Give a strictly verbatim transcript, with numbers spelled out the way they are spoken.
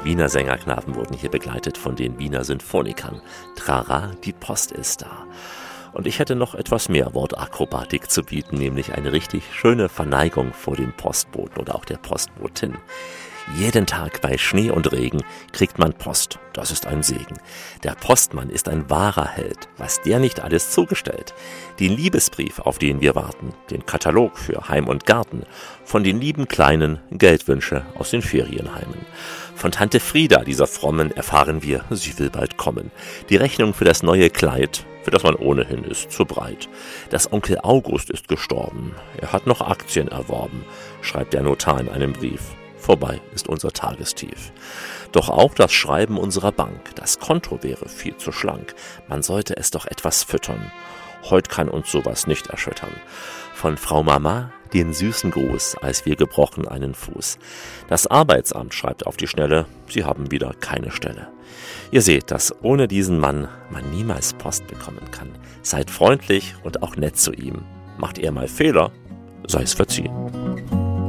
Wiener Sängerknaben wurden hier begleitet von den Wiener Symphonikern. Trara, die Post ist da. Und ich hätte noch etwas mehr Wortakrobatik zu bieten, nämlich eine richtig schöne Verneigung vor dem Postboten oder auch der Postbotin. Jeden Tag bei Schnee und Regen kriegt man Post. Das ist ein Segen. Der Postmann ist ein wahrer Held. Was der nicht alles zugestellt. Den Liebesbrief, auf den wir warten. Den Katalog für Heim und Garten. Von den lieben Kleinen Geldwünsche aus den Ferienheimen. Von Tante Frieda, dieser Frommen, erfahren wir, sie will bald kommen. Die Rechnung für das neue Kleid, für das man ohnehin ist, zu breit. Das Onkel August ist gestorben. Er hat noch Aktien erworben, schreibt der Notar in einem Brief. Vorbei ist unser Tagestief. Doch auch das Schreiben unserer Bank. Das Konto wäre viel zu schlank. Man sollte es doch etwas füttern. Heut kann uns sowas nicht erschüttern. Von Frau Mama den süßen Gruß, als wir gebrochen einen Fuß. Das Arbeitsamt schreibt auf die Schnelle, sie haben wieder keine Stelle. Ihr seht, dass ohne diesen Mann man niemals Post bekommen kann. Seid freundlich und auch nett zu ihm. Macht er mal Fehler, sei es verziehen.